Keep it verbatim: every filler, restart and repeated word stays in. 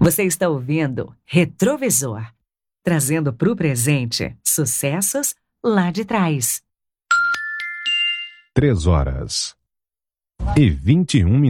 Você está ouvindo Retrovisor, trazendo para o presente sucessos lá de trás. Três horas e vinte e um minutos.